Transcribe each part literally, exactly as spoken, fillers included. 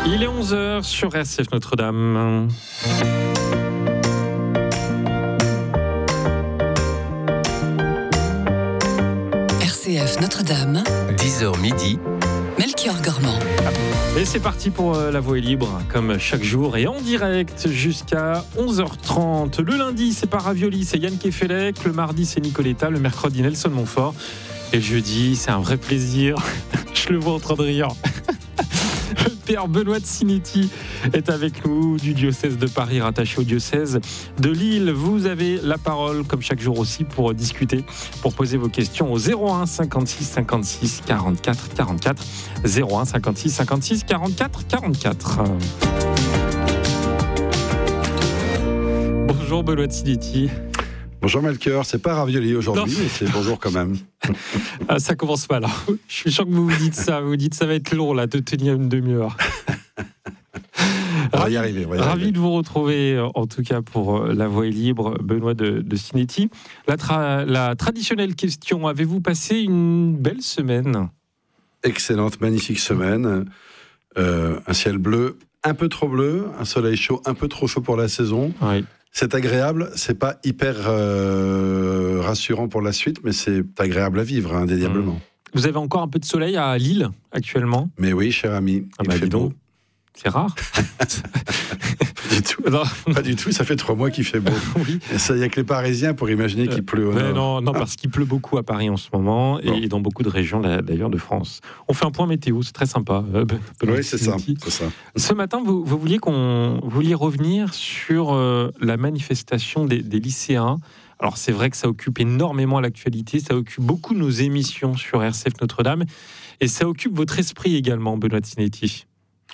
Il est onze heures sur R C F Notre-Dame. R C F Notre-Dame, dix heures midi, Melchior Gormand. Et c'est parti pour euh, La Voix est libre, comme chaque jour, et en direct jusqu'à onze heures trente. Le lundi, c'est pas Ravioli, c'est Yann Kefelec. Le mardi, c'est Nicoletta. Le mercredi, Nelson Montfort. Et le jeudi, c'est un vrai plaisir. Je le vois en train de rire. Le père Benoît de Sinetti est avec nous du diocèse de Paris, rattaché au diocèse de Lille. Vous avez la parole, comme chaque jour aussi, pour discuter, pour poser vos questions au zéro un cinquante-six cinquante-six quarante-quatre quarante-quatre. zéro un cinquante-six cinquante-six quarante-quatre quarante-quatre. Bonjour Benoît de Sinetti. Bonjour Melchior, c'est pas Ravioli aujourd'hui, non. Mais c'est bonjour quand même. Ah, ça commence pas là. Je suis sûr que vous vous dites ça. Vous vous dites ça va être long là, de tenir une demi-heure. On va y arriver. On va y Ravi arriver. de vous retrouver, en tout cas pour La Voix est libre, Benoît de, de Sinetti. La, tra- la traditionnelle question, avez-vous passé une belle semaine ? Excellente, magnifique semaine. Euh, un ciel bleu, un peu trop bleu, un soleil chaud, un peu trop chaud pour la saison. Oui. C'est agréable, c'est pas hyper euh, rassurant pour la suite, mais c'est agréable à vivre, hein, indéniablement. Vous avez encore un peu de soleil à Lille, actuellement ? Mais oui, cher ami, Ah il bah, fait dis donc. beau. C'est rare. Pas du tout. Non. Pas du tout, ça fait trois mois qu'il fait beau. Oui. Il n'y a que les Parisiens pour imaginer qu'il pleut au Mais nord. non, non, parce qu'il pleut beaucoup à Paris en ce moment et Bon. dans beaucoup de régions d'ailleurs de France. On fait un point météo, c'est très sympa. euh, Benoît Oui, c'est ça, Sinetti. c'est ça. Ce matin, vous, vous, vouliez qu'on, vous vouliez revenir sur euh, la manifestation des, des lycéens. Alors c'est vrai que ça occupe énormément l'actualité, ça occupe beaucoup nos émissions sur R C F Notre-Dame et ça occupe votre esprit également, Benoît de Sinetti.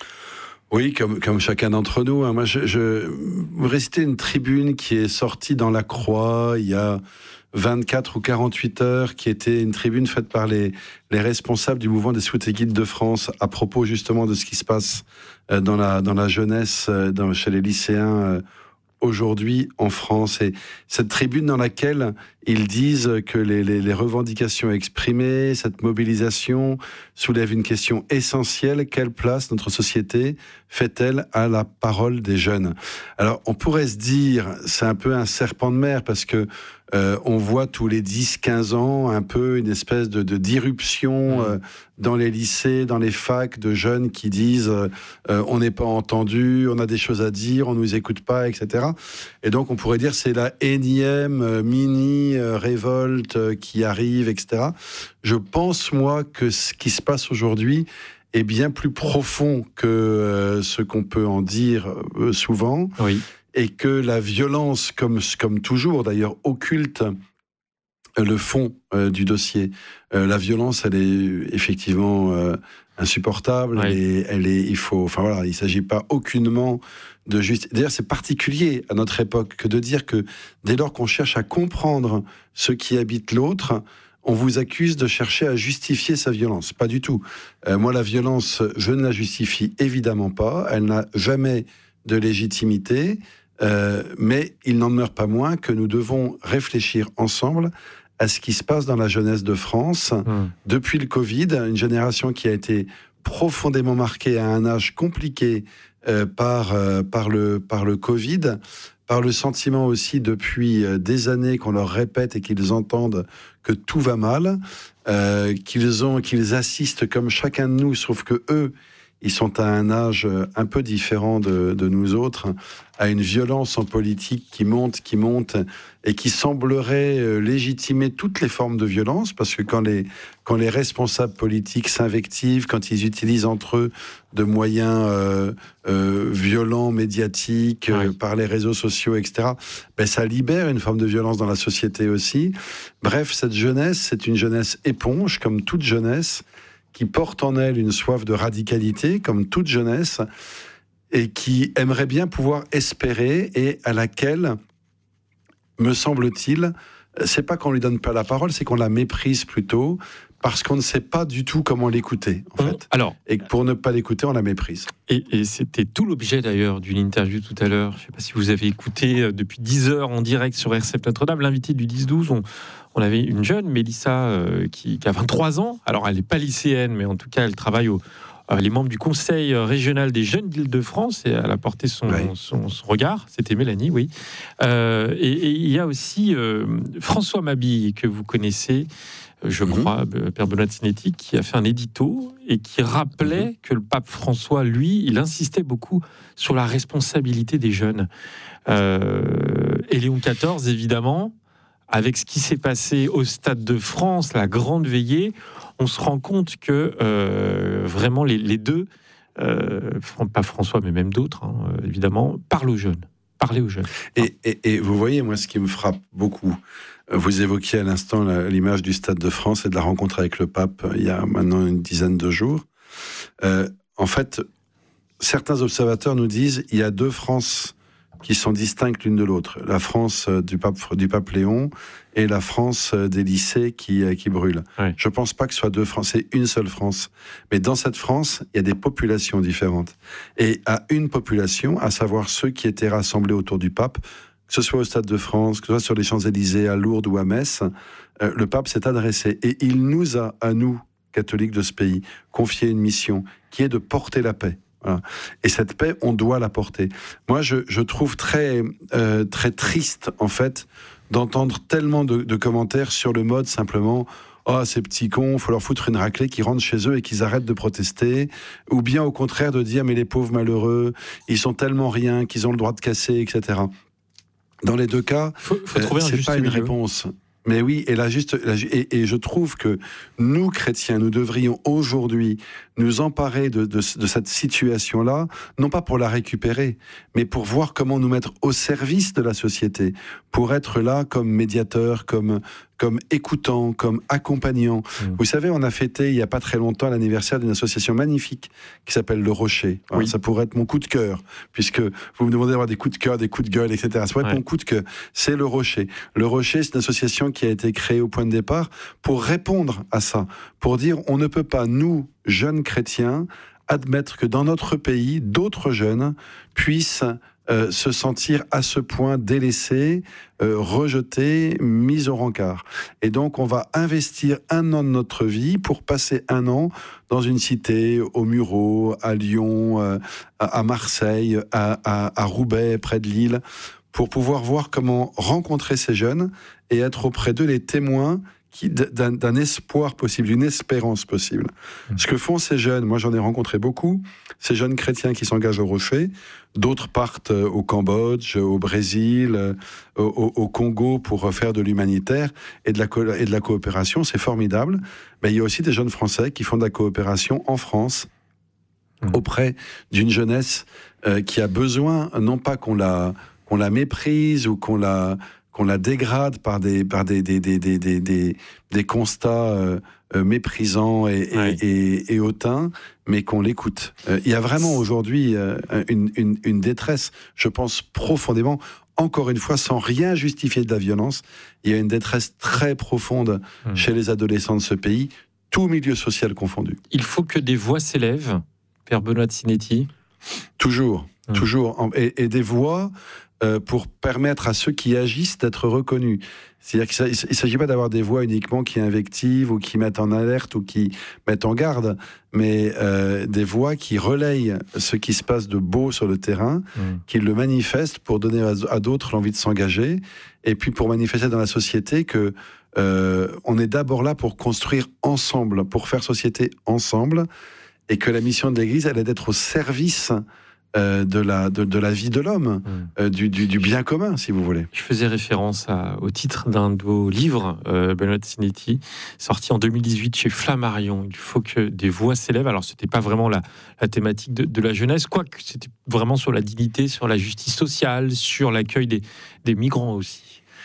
Oui, comme, comme chacun d'entre nous. Hein. Moi, je, je restais une tribune qui est sortie dans la Croix il y a vingt-quatre ou quarante-huit heures, qui était une tribune faite par les, les responsables du mouvement des Scouts et Guides de France à propos justement de ce qui se passe euh, dans la, dans la jeunesse, euh, dans, chez les lycéens euh, aujourd'hui en France. Et cette tribune dans laquelle ils disent que les, les, les revendications exprimées, cette mobilisation soulève une question essentielle. Quelle place notre société fait-elle à la parole des jeunes ? Alors, on pourrait se dire, c'est un peu un serpent de mer, parce que euh, on voit tous les dix à quinze ans un peu une espèce de, de d'irruption euh, dans les lycées, dans les facs, de jeunes qui disent euh, euh, on n'est pas entendu, on a des choses à dire, on nous écoute pas, et cetera. Et donc, on pourrait dire c'est la énième euh, mini euh, révolte euh, qui arrive, et cetera. Je pense, moi, que ce qui se passe aujourd'hui est bien plus profond que euh, ce qu'on peut en dire euh, souvent. Oui. Et que la violence, comme, comme toujours d'ailleurs, occulte le fond euh, du dossier. Euh, la violence, elle est effectivement euh, insupportable. Oui. Elle est, elle est, il faut, enfin voilà, il ne s'agit pas aucunement de justice. D'ailleurs, c'est particulier à notre époque que de dire que dès lors qu'on cherche à comprendre ce qui habite l'autre, on vous accuse de chercher à justifier sa violence. Pas du tout. Euh, moi, la violence, je ne la justifie évidemment pas. Elle n'a jamais de légitimité. Euh, mais il n'en demeure pas moins que nous devons réfléchir ensemble à ce qui se passe dans la jeunesse de France mmh. depuis le Covid, une génération qui a été profondément marquée à un âge compliqué euh, par, euh, par, le, par le Covid, par le sentiment aussi depuis des années qu'on leur répète et qu'ils entendent que tout va mal, euh, qu'ils, ont, qu'ils assistent comme chacun de nous, sauf que eux, ils sont à un âge un peu différent de, de nous autres, à une violence en politique qui monte, qui monte, et qui semblerait légitimer toutes les formes de violence, parce que quand les, quand les responsables politiques s'invectivent, quand ils utilisent entre eux de moyens euh, euh, violents, médiatiques, oui. euh, par les réseaux sociaux, et cetera, ben ça libère une forme de violence dans la société aussi. Bref, cette jeunesse, c'est une jeunesse éponge, comme toute jeunesse, qui porte en elle une soif de radicalité, comme toute jeunesse, et qui aimerait bien pouvoir espérer, et à laquelle, me semble-t-il, c'est pas qu'on lui donne pas la parole, c'est qu'on la méprise plutôt, parce qu'on ne sait pas du tout comment l'écouter, en fait. Alors, et que pour ne pas l'écouter, on la méprise. Et, et c'était tout l'objet d'ailleurs d'une interview tout à l'heure. Je ne sais pas si vous avez écouté euh, depuis dix heures en direct sur R C F Notre-Dame, l'invité du dix douze. On, on avait une jeune, Mélissa, euh, qui, qui a vingt-trois ans. Alors, elle n'est pas lycéenne, mais en tout cas, elle travaille au, euh, les membres du Conseil régional des jeunes d'Île-de-France, et elle a porté son, oui. son, son regard, c'était Mélanie, oui. Euh, et, et il y a aussi euh, François Mabille, que vous connaissez, je mmh. crois, Père Benoît de Sinetti, qui a fait un édito et qui rappelait mmh. que le pape François, lui, il insistait beaucoup sur la responsabilité des jeunes. Euh, et Léon quatorze, évidemment, avec ce qui s'est passé au Stade de France, la grande veillée, on se rend compte que euh, vraiment les, les deux, euh, pas François, mais même d'autres, hein, évidemment, parlent aux jeunes. Parler aux jeunes. Et, et, et vous voyez, moi, ce qui me frappe beaucoup, vous évoquiez à l'instant la, l'image du Stade de France et de la rencontre avec le pape il y a maintenant une dizaine de jours. Euh, en fait, certains observateurs nous disent il y a deux Frances qui sont distinctes l'une de l'autre. La France du pape, du pape Léon et la France des lycées qui, qui brûlent. Oui. Je ne pense pas que ce soit deux France, c'est une seule France. Mais dans cette France, il y a des populations différentes. Et à une population, à savoir ceux qui étaient rassemblés autour du pape, que ce soit au Stade de France, que ce soit sur les Champs-Élysées, à Lourdes ou à Metz, euh, le pape s'est adressé. Et il nous a, à nous, catholiques de ce pays, confié une mission qui est de porter la paix. Voilà. Et cette paix, on doit la porter. Moi, je, je trouve très, euh, très triste, en fait, d'entendre tellement de, de commentaires sur le mode simplement « Oh, ces petits cons, il faut leur foutre une raclée, qu'ils rentrent chez eux et qu'ils arrêtent de protester. » Ou bien, au contraire, de dire « Mais les pauvres malheureux, ils sont tellement rien qu'ils ont le droit de casser, et cetera » Dans les deux cas, faut, faut trouver euh, un c'est juste pas une milieu. réponse. Mais oui, et, la juste, la, et, et je trouve que nous, chrétiens, nous devrions aujourd'hui nous emparer de, de, de cette situation-là, non pas pour la récupérer, mais pour voir comment nous mettre au service de la société, pour être là comme médiateur, comme, comme écoutant, comme accompagnant. Mmh. Vous savez, on a fêté il n'y a pas très longtemps l'anniversaire d'une association magnifique qui s'appelle Le Rocher. Alors, oui. Ça pourrait être mon coup de cœur, puisque vous me demandez d'avoir des coups de cœur, des coups de gueule, et cetera. Ça pourrait être ouais. mon coup de cœur. C'est Le Rocher. Le Rocher, c'est une association qui a été créée au point de départ pour répondre à ça, pour dire on ne peut pas, nous, jeunes chrétiens, admettre que dans notre pays, d'autres jeunes puissent euh, se sentir à ce point délaissés, euh, rejetés, mis au rencard. Et donc, on va investir un an de notre vie pour passer un an dans une cité, au Mureau, à Lyon, euh, à Marseille, à, à, à Roubaix, près de Lille, pour pouvoir voir comment rencontrer ces jeunes et être auprès d'eux les témoins qui, d'un, d'un espoir possible, d'une espérance possible. Mmh. Ce que font ces jeunes, moi j'en ai rencontré beaucoup, ces jeunes chrétiens qui s'engagent au Rocher, d'autres partent au Cambodge, au Brésil, au, au, au Congo pour faire de l'humanitaire et de la, co- et de la coopération, c'est formidable. Mais il y a aussi des jeunes Français qui font de la coopération en France, mmh. auprès d'une jeunesse euh, qui a besoin, non pas qu'on la, qu'on la méprise ou qu'on la... qu'on la dégrade par des, par des, des, des, des, des, des, des constats euh, euh, méprisants et, et, oui. et, et hautains, mais qu'on l'écoute. Euh, il y a vraiment aujourd'hui euh, une, une, une détresse, je pense profondément, encore une fois, sans rien justifier de la violence, il y a une détresse très profonde mmh. chez les adolescents de ce pays, tout milieu social confondu. Il faut que des voix s'élèvent, Père Benoît de Sinetti. Toujours, mmh. toujours. Et, et des voix... Euh, pour permettre à ceux qui agissent d'être reconnus. C'est-à-dire qu'il ne s'agit pas d'avoir des voix uniquement qui invectivent ou qui mettent en alerte ou qui mettent en garde, mais euh, des voix qui relayent ce qui se passe de beau sur le terrain, mmh. qui le manifestent pour donner à, à d'autres l'envie de s'engager, et puis pour manifester dans la société que euh, on est d'abord là pour construire ensemble, pour faire société ensemble, et que la mission de l'Église, elle est d'être au service Euh, de, la, de, de la vie de l'homme, mmh. euh, du, du, du bien commun, si vous voulez. Je faisais référence à, au titre d'un de vos livres, euh, Benoît de Sinetti, sorti en deux mille dix-huit chez Flammarion. Il faut que des voix s'élèvent. Alors, ce n'était pas vraiment la, la thématique de, de la jeunesse, quoique c'était vraiment sur la dignité, sur la justice sociale, sur l'accueil des, des migrants aussi.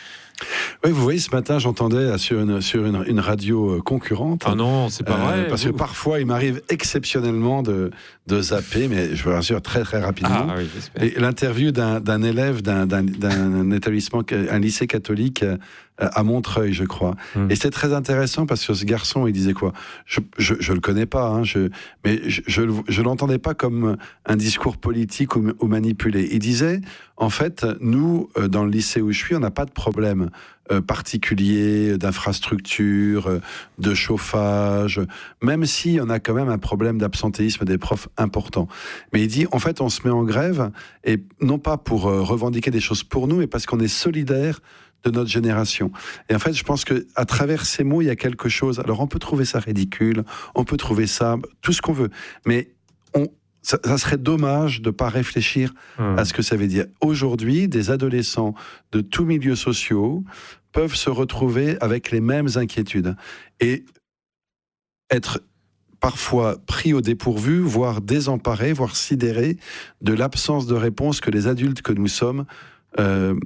Oui, vous voyez, ce matin, j'entendais sur une, sur une, une radio concurrente. Ah non, c'est pas euh, vrai. Parce que parfois, il m'arrive exceptionnellement de, de zapper, mais je vous rassure, très très rapidement. Ah, oui, j'espère. Et l'interview d'un, d'un élève d'un, d'un, d'un établissement, un lycée catholique à Montreuil, je crois. Mmh. Et c'est très intéressant parce que ce garçon, il disait quoi ? Je, je, je le connais pas, hein, je, mais je, je, je l'entendais pas comme un discours politique ou, ou manipulé. Il disait, en fait, nous, dans le lycée où je suis, on n'a pas de problème euh, particulier d'infrastructure, de chauffage, même si on a quand même un problème d'absentéisme des profs important. Mais il dit, en fait, on se met en grève, et non pas pour euh, revendiquer des choses pour nous, mais parce qu'on est solidaire de notre génération. Et en fait, je pense qu'à travers ces mots, il y a quelque chose. Alors, on peut trouver ça ridicule, on peut trouver ça, tout ce qu'on veut, mais on, ça, ça serait dommage de ne pas réfléchir mmh. à ce que ça veut dire. Aujourd'hui, des adolescents de tous milieux sociaux peuvent se retrouver avec les mêmes inquiétudes et être parfois pris au dépourvu, voire désemparés, voire sidérés de l'absence de réponse que les adultes que nous sommes Euh,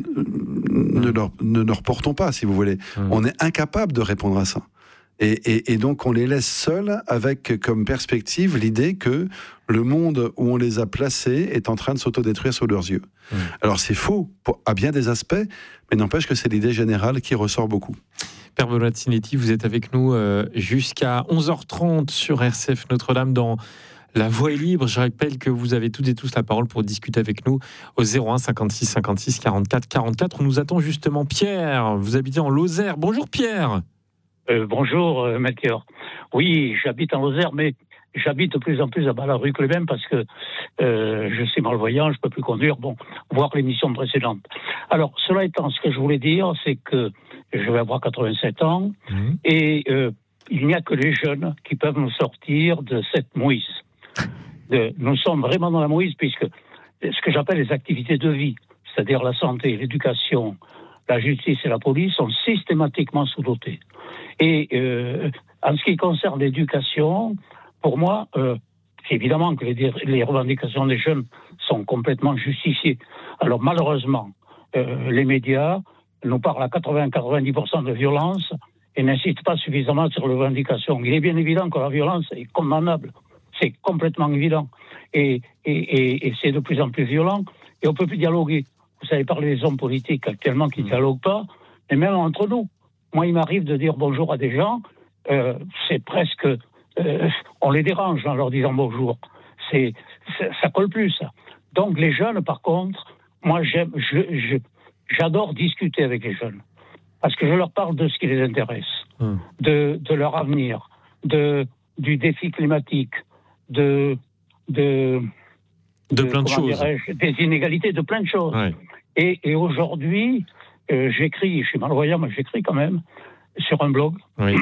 ne, leur, ne leur portons pas, si vous voulez. Mmh. On est incapable de répondre à ça. Et, et, et donc, on les laisse seuls avec comme perspective l'idée que le monde où on les a placés est en train de s'autodétruire sous leurs yeux. Mmh. Alors, c'est faux pour, à bien des aspects, mais n'empêche que c'est l'idée générale qui ressort beaucoup. Père Benoît de Sinetti, vous êtes avec nous euh, jusqu'à onze heures trente sur R C F Notre-Dame dans La Voix est libre. Je rappelle que vous avez toutes et tous la parole pour discuter avec nous au zéro un cinquante-six cinquante-six quarante-quatre quarante-quatre. On nous attend justement Pierre. Vous habitez en Lozère. Bonjour Pierre. Euh, bonjour euh, Melchior. Oui, j'habite en Lozère, mais j'habite de plus en plus à bas la rue Clébin parce que euh, je suis malvoyant, je peux plus conduire. Bon, voir l'émission précédente. Alors, cela étant, ce que je voulais dire, c'est que je vais avoir quatre-vingt-sept ans mmh. et euh, il n'y a que les jeunes qui peuvent nous sortir de cette mouise. De, nous sommes vraiment dans la mouise puisque ce que j'appelle les activités de vie, c'est-à-dire la santé, l'éducation, la justice et la police sont systématiquement sous-dotés. Et euh, en ce qui concerne l'éducation, pour moi, euh, c'est évidemment que les, les revendications des jeunes sont complètement justifiées. Alors malheureusement, euh, les médias nous parlent à quatre-vingts à quatre-vingt-dix pour cent de violence et n'insistent pas suffisamment sur les revendications. Il est bien évident que la violence est condamnable. C'est complètement évident. Et, et, et, et c'est de plus en plus violent. Et on ne peut plus dialoguer. Vous savez parler des hommes politiques actuellement qui ne mmh. dialoguent pas, mais même entre nous. Moi, il m'arrive de dire bonjour à des gens, euh, c'est presque... Euh, on les dérange en leur disant bonjour. C'est, c'est, ça colle plus, ça. Donc les jeunes, par contre, moi, j'aime, je, je, j'adore discuter avec les jeunes. Parce que je leur parle de ce qui les intéresse, mmh. de, de leur avenir, de, du défi climatique, de, de, de, de plein de choses, des inégalités, de plein de choses. Ouais. Et, et aujourd'hui, euh, j'écris, je suis malvoyant, mais j'écris quand même sur un blog. Oui.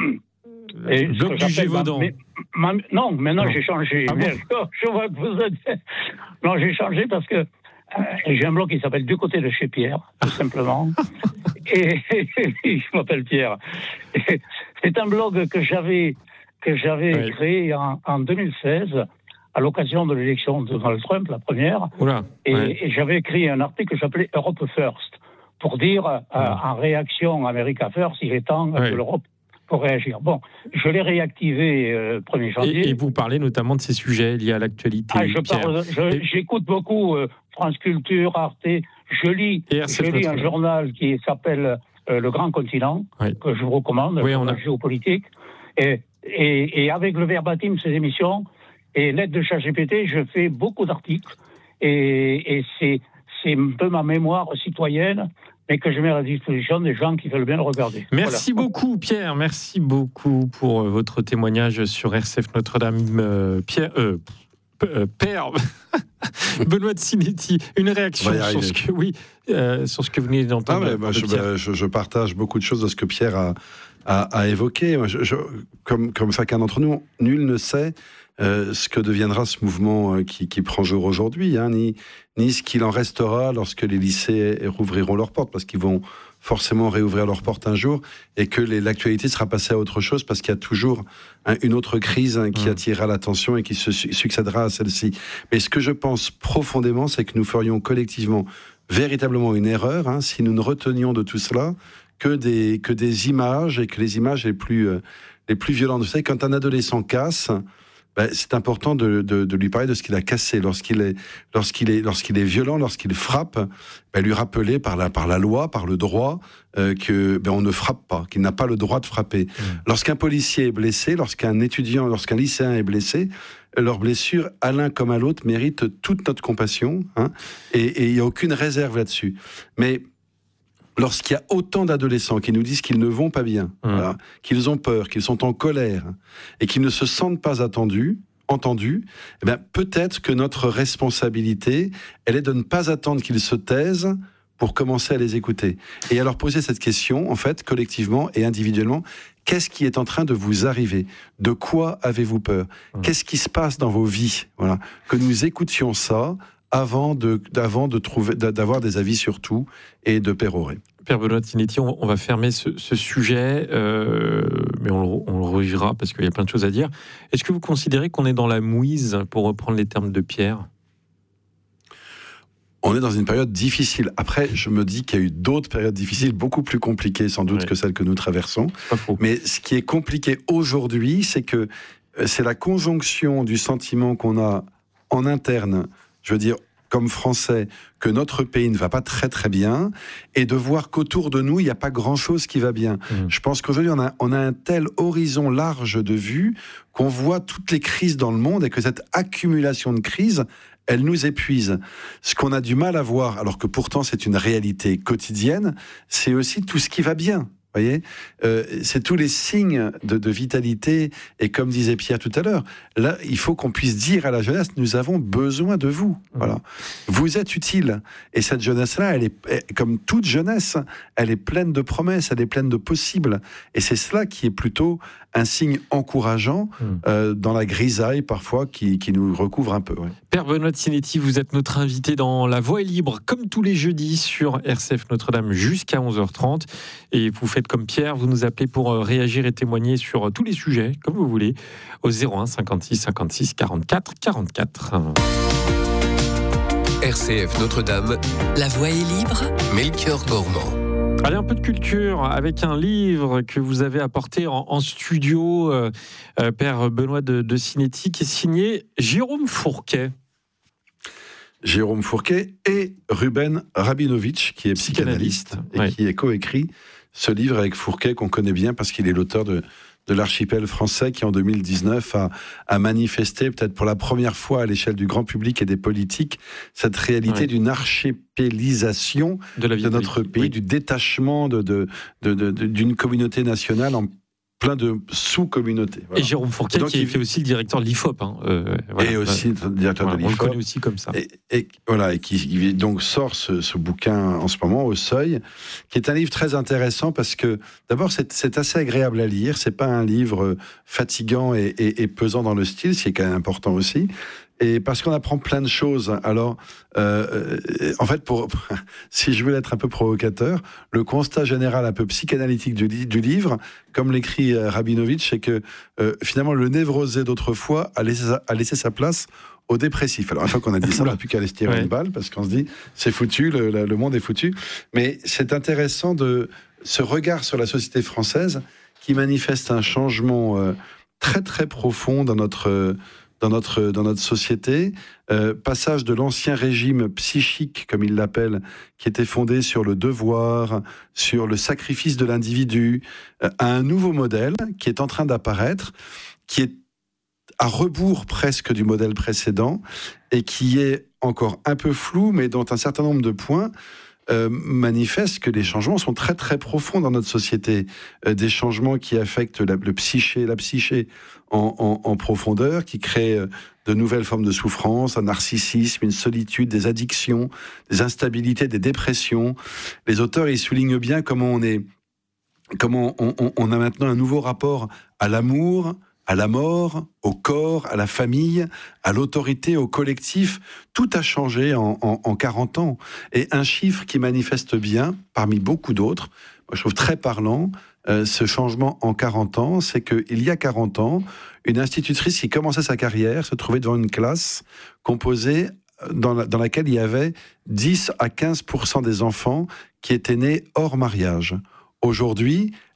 Et le blog du Gévaudan. Ma, ma, non, maintenant non. j'ai changé. Ah bon je, je vois que vous êtes... Non, j'ai changé parce que euh, j'ai un blog qui s'appelle Du côté de chez Pierre, tout simplement. et, et, et je m'appelle Pierre. Et c'est un blog que j'avais que j'avais oui. créé en, en deux mille seize, à l'occasion de l'élection de Donald Trump, la première. Oula, et, ouais. et j'avais écrit un article que j'appelais Europe First, pour dire, euh, ouais. en réaction America First, il est temps ouais. que l'Europe pour réagir. Bon, je l'ai réactivé le euh, premier janvier. Et, et vous parlez notamment de ces sujets liés à l'actualité. Ah, je parle, je, et... J'écoute beaucoup euh, France Culture, Arte. Je lis, je lis un journal qui s'appelle euh, Le Grand Continent, ouais. que je vous recommande, oui, sur on la a... géopolitique. Et, et, et avec le verbatim de ces émissions et l'aide de ChatGPT, je fais beaucoup d'articles. Et, et c'est, c'est un peu ma mémoire citoyenne, mais que je mets à la disposition des gens qui veulent bien le regarder. Merci voilà. beaucoup, Pierre. Merci beaucoup pour votre témoignage sur R C F Notre-Dame. Euh, Pierre, euh, euh, Père Benoît de Sinetti, une réaction sur ce que, oui, euh, sur ce que vous venez d'entendre. Ah, bah, je, bah, je, je partage beaucoup de choses de ce que Pierre a, a, a évoqué. Moi, je, je, comme, comme chacun d'entre nous, nul ne sait Euh, ce que deviendra ce mouvement euh, qui, qui prend jour aujourd'hui, hein, ni, ni ce qu'il en restera lorsque les lycées rouvriront leurs portes, parce qu'ils vont forcément réouvrir leurs portes un jour, et que les, l'actualité sera passée à autre chose, parce qu'il y a toujours hein, une autre crise hein, qui mmh. attirera l'attention et qui se su- succédera à celle-ci. Mais ce que je pense profondément, c'est que nous ferions collectivement véritablement une erreur hein, si nous ne retenions de tout cela que des, que des images, et que les images les plus, euh, les plus violentes. Vous savez, quand un adolescent casse, ben, c'est important de, de, de lui parler de ce qu'il a cassé. Lorsqu'il est, lorsqu'il est, lorsqu'il est violent, lorsqu'il frappe, ben, lui rappeler par la, par la loi, par le droit, euh, que ben, on ne frappe pas, qu'il n'a pas le droit de frapper. Mmh. Lorsqu'un policier est blessé, lorsqu'un étudiant, lorsqu'un lycéen est blessé, leurs blessures, à l'un comme à l'autre, méritent toute notre compassion, hein, et il n'y a aucune réserve là-dessus. Mais lorsqu'il y a autant d'adolescents qui nous disent qu'ils ne vont pas bien, mmh. voilà, qu'ils ont peur, qu'ils sont en colère, et qu'ils ne se sentent pas attendus, entendus, eh bien, peut-être que notre responsabilité, elle est de ne pas attendre qu'ils se taisent pour commencer à les écouter. Et à leur poser cette question, en fait, collectivement et individuellement, qu'est-ce qui est en train de vous arriver ? De quoi avez-vous peur ? mmh. Qu'est-ce qui se passe dans vos vies ? Voilà. Que nous écoutions ça avant, de, avant de trouver, d'avoir des avis sur tout et de pérorer. Père Benoît de Sinetti, on, on va fermer ce, ce sujet, euh, mais on le, on le revivra parce qu'il y a plein de choses à dire. Est-ce que vous considérez qu'on est dans la mouise, pour reprendre les termes de Pierre ? On est dans une période difficile. Après, je me dis qu'il y a eu d'autres périodes difficiles, beaucoup plus compliquées sans doute ouais. que celles que nous traversons. Mais ce qui est compliqué aujourd'hui, c'est que c'est la conjonction du sentiment qu'on a en interne, je veux dire, comme Français, que notre pays ne va pas très très bien, et de voir qu'autour de nous, il n'y a pas grand-chose qui va bien. Mmh. Je pense qu'aujourd'hui, on a, on a un tel horizon large de vue qu'on voit toutes les crises dans le monde, et que cette accumulation de crises, elle nous épuise. Ce qu'on a du mal à voir, alors que pourtant c'est une réalité quotidienne, c'est aussi tout ce qui va bien. Vous voyez, euh, c'est tous les signes de, de vitalité, et comme disait Pierre tout à l'heure, là, il faut qu'on puisse dire à la jeunesse, nous avons besoin de vous. Voilà. Mmh. Vous êtes utile. Et cette jeunesse-là, elle est, elle, comme toute jeunesse, elle est pleine de promesses, elle est pleine de possibles. Et c'est cela qui est plutôt un signe encourageant mmh. euh, dans la grisaille, parfois, qui, qui nous recouvre un peu. Ouais. Père Benoît de Sinetti, vous êtes notre invité dans La Voix est libre, comme tous les jeudis, sur R C F Notre-Dame, jusqu'à onze heures trente. Et vous faites comme Pierre, vous nous appelez pour réagir et témoigner sur tous les sujets, comme vous voulez, au zéro un cinquante-six cinquante-six quarante-quatre quarante-quatre. R C F Notre-Dame, La Voix est libre, Melchior Gormand. Allez, un peu de culture avec un livre que vous avez apporté en, en studio, euh, euh, Père Benoît de, de Sinetti, qui est signé Jérôme Fourquet. Jérôme Fourquet et Ruben Rabinovitch, qui est psychanalyste, psychanalyste et ouais. qui est coécrit ce livre avec Fourquet, qu'on connaît bien parce qu'il est l'auteur de, de l'archipel français, qui en deux mille dix-neuf a, a manifesté, peut-être pour la première fois à l'échelle du grand public et des politiques, cette réalité ouais. d'une archipélisation de, la vie de notre pays, oui. du détachement de, de, de, de, de, d'une communauté nationale en plein de sous-communautés. Voilà. Et Jérôme Fourquet, qui il... fait aussi le directeur de l'I F O P. Hein. Euh, voilà. Et aussi le directeur voilà, de l'I F O P. On le connaît aussi comme ça. Et, et, voilà, et qui, qui donc sort ce, ce bouquin en ce moment, Au Seuil, qui est un livre très intéressant parce que, d'abord, c'est, c'est assez agréable à lire. C'est pas un livre fatigant et, et, et pesant dans le style, ce qui est quand même important aussi. Et parce qu'on apprend plein de choses. Alors, euh, en fait, pour, si je veux être un peu provocateur, le constat général un peu psychanalytique du, du livre, comme l'écrit Rabinovitch, c'est que euh, finalement, le névrosé d'autrefois a laissé, a laissé sa place au dépressif. Alors, une fois qu'on a dit ça, on n'a plus qu'à aller se tirer ouais. une balle, parce qu'on se dit, c'est foutu, le, le monde est foutu. Mais c'est intéressant de ce regard sur la société française qui manifeste un changement euh, très, très profond dans notre... Euh, Dans notre, dans notre société, euh, passage de l'ancien régime psychique, comme il l'appelle, qui était fondé sur le devoir, sur le sacrifice de l'individu, euh, à un nouveau modèle qui est en train d'apparaître, qui est à rebours presque du modèle précédent, et qui est encore un peu flou, mais dont un certain nombre de points Euh, manifeste que les changements sont très très profonds dans notre société, euh, des changements qui affectent la, le psyché, la psyché en, en, en profondeur, qui créent euh, de nouvelles formes de souffrance, un narcissisme, une solitude, des addictions, des instabilités, des dépressions. Les auteurs, ils soulignent bien comment on est, comment on, on, on a maintenant un nouveau rapport à l'amour, à la mort, au corps, à la famille, à l'autorité, au collectif. Tout a changé en, en, en quarante ans. Et un chiffre qui manifeste bien, parmi beaucoup d'autres, moi je trouve très parlant, euh, ce changement en quarante ans, c'est qu'il y a quarante ans, une institutrice qui commençait sa carrière se trouvait devant une classe composée dans, la, dans laquelle il y avait dix à quinze pour cent des enfants qui étaient nés hors mariage. Aujourd'hui,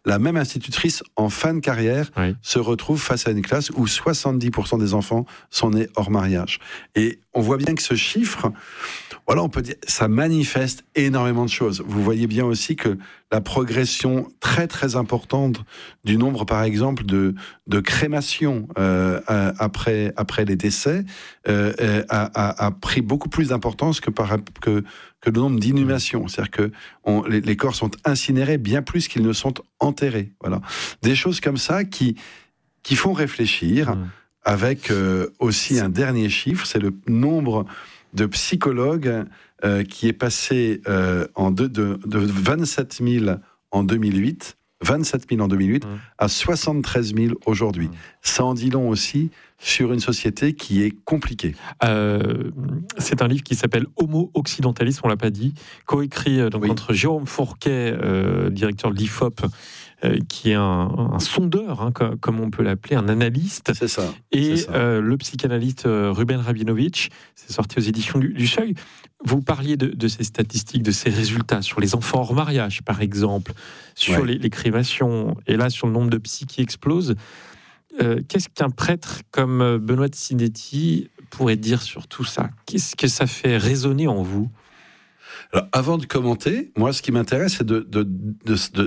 la même institutrice en fin de carrière oui. se retrouve face à une classe où soixante-dix pour cent des enfants sont nés hors mariage. Et on voit bien que ce chiffre, voilà, on peut dire, ça manifeste énormément de choses. Vous voyez bien aussi que la progression très très importante du nombre, par exemple, de, de crémations euh, après, après les décès euh, a, a, a pris beaucoup plus d'importance que, par, que, que le nombre d'inhumations. C'est-à-dire que on, les, les corps sont incinérés bien plus qu'ils ne sont enterrés. Voilà. Des choses comme ça qui, qui font réfléchir, mmh. avec euh, aussi un dernier chiffre, c'est le nombre de psychologues euh, qui est passé euh, en de, de, de vingt-sept mille en deux mille huit, vingt-sept mille en deux mille huit, mmh. à soixante-treize mille aujourd'hui. Mmh. Ça en dit long aussi sur une société qui est compliquée. Euh, c'est un livre qui s'appelle Homo Occidentalis, on l'a pas dit, coécrit euh, donc oui. entre Jérôme Fourquet, euh, directeur de l'I F O P, euh, qui est un, un sondeur, hein, comme, comme on peut l'appeler, un analyste. C'est ça. Et c'est ça. Euh, le psychanalyste euh, Ruben Rabinovitch, c'est sorti aux éditions du, du Seuil. Vous parliez de, de ces statistiques, de ces résultats sur les enfants hors mariage, par exemple, sur ouais. les, les crémations, et là sur le nombre de psys qui explosent. Euh, qu'est-ce qu'un prêtre comme Benoît de Sinetti pourrait dire sur tout ça ? Qu'est-ce que ça fait résonner en vous ? Alors, avant de commenter, moi, ce qui m'intéresse, c'est de, de, de, de,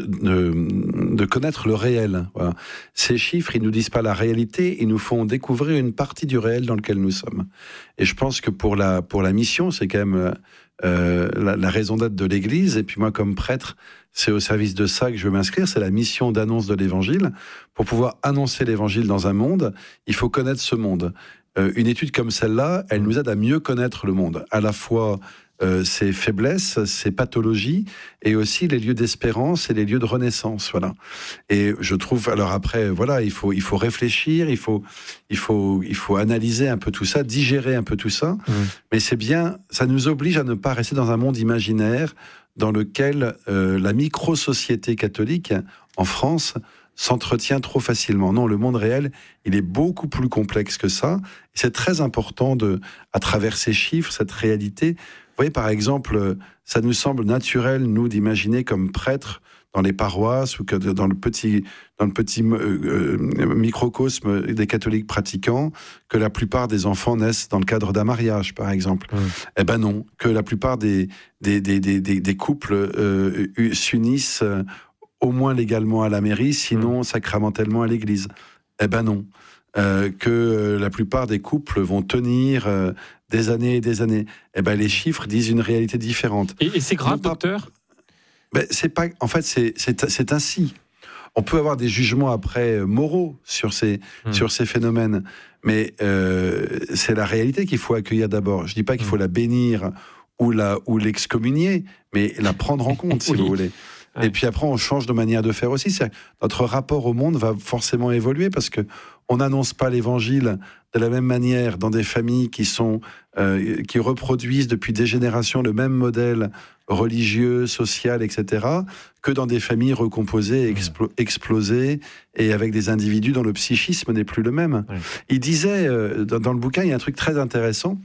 de, de connaître le réel. Voilà. Ces chiffres, ils ne nous disent pas la réalité, ils nous font découvrir une partie du réel dans lequel nous sommes. Et je pense que pour la, pour la mission, c'est quand même euh, la, la raison d'être de l'Église. Et puis moi, comme prêtre, c'est au service de ça que je veux m'inscrire. C'est la mission d'annonce de l'Évangile. Pour pouvoir annoncer l'Évangile dans un monde, il faut connaître ce monde. Euh, une étude comme celle-là, elle nous aide à mieux connaître le monde. À la fois Euh, ses faiblesses, ses pathologies, et aussi les lieux d'espérance et les lieux de renaissance. Voilà. Et je trouve, alors après, voilà, il faut, il faut réfléchir, il faut, il faut, il faut analyser un peu tout ça, digérer un peu tout ça. Mmh. Mais c'est bien, ça nous oblige à ne pas rester dans un monde imaginaire dans lequel euh, la micro-société catholique en France s'entretient trop facilement. Non, le monde réel, il est beaucoup plus complexe que ça. Et c'est très important de, à travers ces chiffres, cette réalité. Vous voyez, par exemple, ça nous semble naturel, nous, d'imaginer comme prêtres dans les paroisses ou que dans le petit, dans le petit euh, microcosme des catholiques pratiquants, que la plupart des enfants naissent dans le cadre d'un mariage, par exemple. Mmh. Eh ben non, que la plupart des, des, des, des, des couples euh, s'unissent euh, au moins légalement à la mairie, sinon mmh. sacramentellement à l'église. Eh ben non. Euh, que euh, la plupart des couples vont tenir euh, des années et des années. Eh ben, les chiffres disent une réalité différente. Et, et c'est grave, pas, docteur ben, c'est pas, en fait, c'est, c'est, c'est ainsi. On peut avoir des jugements après euh, moraux sur ces, mmh. sur ces phénomènes, mais euh, c'est la réalité qu'il faut accueillir d'abord. Je dis pas qu'il faut mmh. la bénir ou, la, ou l'excommunier, mais la prendre en compte, si oui. vous voulez. Et puis après, on change de manière de faire aussi. C'est notre rapport au monde va forcément évoluer parce que on n'annonce pas l'évangile de la même manière dans des familles qui sont euh, qui reproduisent depuis des générations le même modèle religieux, social, et cetera, que dans des familles recomposées, explo- explosées et avec des individus dont le psychisme n'est plus le même. Oui. Il disait euh, dans, dans le bouquin, il y a un truc très intéressant.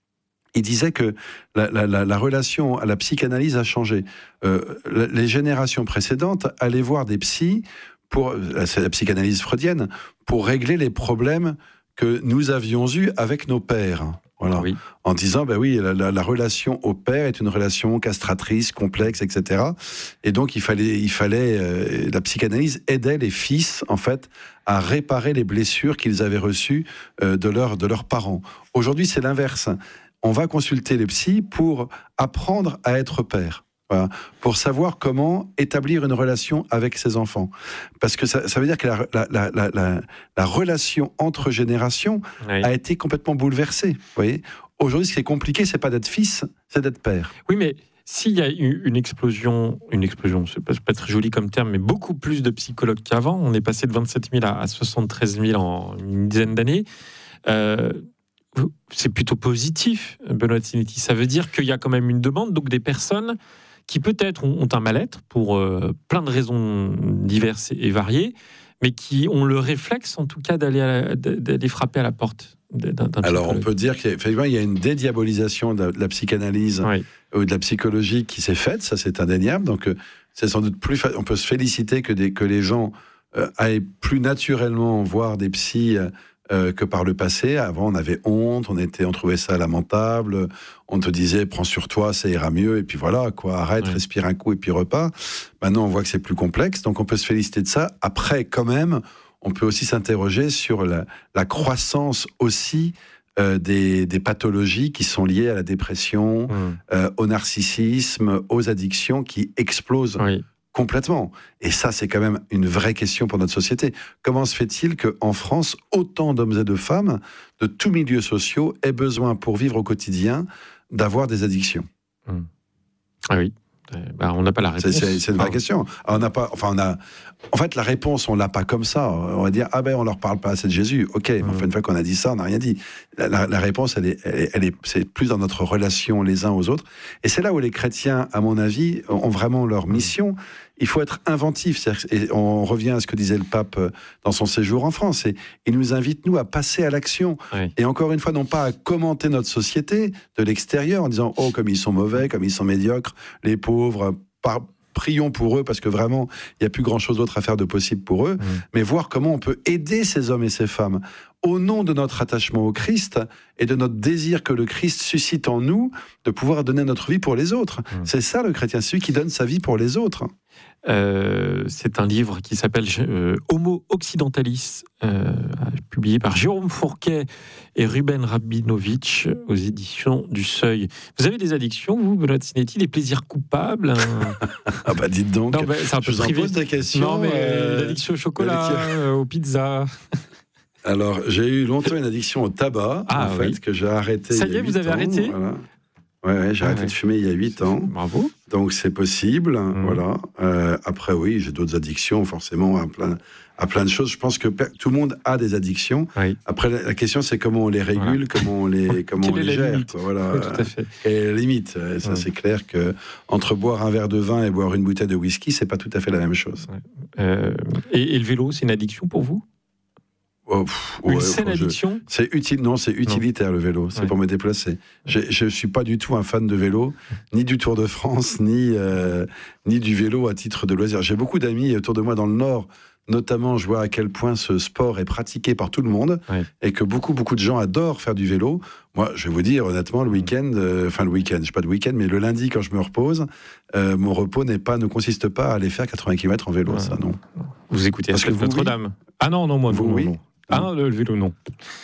Il disait que la, la, la, la relation à la psychanalyse a changé. Euh, les générations précédentes allaient voir des psys, pour, c'est la psychanalyse freudienne, pour régler les problèmes que nous avions eus avec nos pères. Voilà. Oui. En disant, ben oui, la, la, la relation au père est une relation castratrice, complexe, et cetera. Et donc, il fallait, il fallait euh, la psychanalyse aidait les fils, en fait, à réparer les blessures qu'ils avaient reçues euh, de, leur, de leurs parents. Aujourd'hui, c'est l'inverse. On va consulter les psys pour apprendre à être père, voilà, pour savoir comment établir une relation avec ses enfants. Parce que ça, ça veut dire que la, la, la, la, la, la relation entre générations oui. a été complètement bouleversée. Vous voyez ? Aujourd'hui, ce qui est compliqué, c'est pas d'être fils, c'est d'être père. Oui, mais s'il y a eu une explosion, une explosion, c'est pas, c'est pas très joli comme terme, mais beaucoup plus de psychologues qu'avant, on est passé de vingt-sept mille à, à soixante-treize mille en une dizaine d'années. Euh, C'est plutôt positif, Benoît de Sinetti. Ça veut dire qu'il y a quand même une demande, donc des personnes qui peut-être ont un mal-être pour euh, plein de raisons diverses et variées, mais qui ont le réflexe, en tout cas, d'aller, à la, d'aller frapper à la porte d'un, d'un Alors, on peut dire qu'effectivement, il y a une dédiabolisation de la, de la psychanalyse oui. ou de la psychologie qui s'est faite, ça c'est indéniable. Donc, c'est sans doute plus. Fa- on peut se féliciter que, des, que les gens euh, aillent plus naturellement voir des psys euh, que par le passé. Avant, on avait honte, on était, on trouvait ça lamentable. On te disait, prends sur toi, ça ira mieux. Et puis voilà, quoi, arrête, ouais. respire un coup et puis repars. Maintenant, on voit que c'est plus complexe, donc on peut se féliciter de ça. Après, quand même, on peut aussi s'interroger sur la, la croissance aussi. Euh, des, des pathologies qui sont liées à la dépression, mmh. euh, au narcissisme, aux addictions qui explosent oui. complètement. Et ça, c'est quand même une vraie question pour notre société. Comment se fait-il qu'en France, autant d'hommes et de femmes de tous milieux sociaux aient besoin, pour vivre au quotidien, d'avoir des addictions ? mmh. Ah oui. Bah, on n'a pas la réponse. C'est, c'est, c'est une vraie ah. question. On n'a pas, enfin, on a, en fait, la réponse, on l'a pas comme ça. On va dire, ah ben, on leur parle pas assez de Jésus. Ok, mmh. mais enfin, une fois qu'on a dit ça, on n'a rien dit. La, la, la réponse, elle est, elle est, elle est, c'est plus dans notre relation les uns aux autres. Et c'est là où les chrétiens, à mon avis, ont vraiment leur mission. Il faut être inventif. Et on revient à ce que disait le pape dans son séjour en France. Et il nous invite, nous, à passer à l'action. Oui. Et encore une fois, non pas à commenter notre société de l'extérieur en disant, oh, comme ils sont mauvais, comme ils sont médiocres, les pauvres, par... prions pour eux, parce que vraiment, il n'y a plus grand-chose d'autre à faire de possible pour eux, mmh. mais voir comment on peut aider ces hommes et ces femmes au nom de notre attachement au Christ et de notre désir que le Christ suscite en nous de pouvoir donner notre vie pour les autres. Mmh. C'est ça le chrétien, celui qui donne sa vie pour les autres. Euh, c'est un livre qui s'appelle euh, Homo Occidentalis, euh, publié par Jérôme Fourquet et Ruben Rabinovitch aux éditions du Seuil. Vous avez des addictions, vous, Benoît Sinetti, des plaisirs coupables hein Ah bah dites donc, non, bah, c'est un peu je vous en pose des questions. Non, mais euh, l'addiction au chocolat, euh, aux pizzas. Alors, j'ai eu longtemps une addiction au tabac, ah, en oui. fait, que j'ai arrêté. Ça y est, vous avez ans, arrêté voilà. Ouais, ouais, j'ai ah arrêté ouais. de fumer il y a huit ans. Bravo. Donc c'est possible, mmh. voilà. Euh, après oui, j'ai d'autres addictions, forcément, à plein, à plein de choses. Je pense que tout le monde a des addictions. Oui. Après, la, la question c'est comment on les régule, voilà. comment on les, comment on les gère. Voilà. Oui, tout à fait. Et la limite, ça mmh. c'est clair que entre boire un verre de vin et boire une bouteille de whisky, c'est pas tout à fait la même chose. Ouais. Euh, et, et le vélo, c'est une addiction pour vous ? Oh, pff, une ouais, saine addiction je... C'est utile, non, c'est utilitaire non. le vélo, c'est ouais. pour me déplacer. Je, je suis pas du tout un fan de vélo, ni du Tour de France, ni, euh, ni du vélo à titre de loisir. J'ai beaucoup d'amis autour de moi dans le Nord, notamment je vois à quel point ce sport est pratiqué par tout le monde ouais. et que beaucoup, beaucoup de gens adorent faire du vélo. Moi, je vais vous dire, honnêtement, le week-end, euh, enfin le week-end, je sais pas de week-end, mais le lundi, quand je me repose, euh, mon repos n'est pas, ne consiste pas à aller faire quatre-vingts kilomètres en vélo, ouais. ça, non. Vous écoutez Parce que vous, Notre-Dame oui. Ah non, non, moi, vous, non, oui. non. Ah non, le vélo, non.